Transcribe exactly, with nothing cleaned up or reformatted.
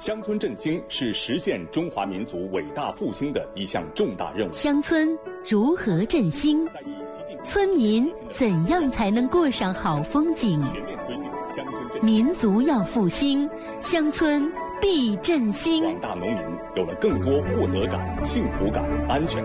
乡村振兴是实现中华民族伟大复兴的一项重大任务。 乡村如何振兴？村民怎样才能过上好风景？民族要复兴，乡村必振兴。 广大农民有了更多获得感、幸福感、安全感。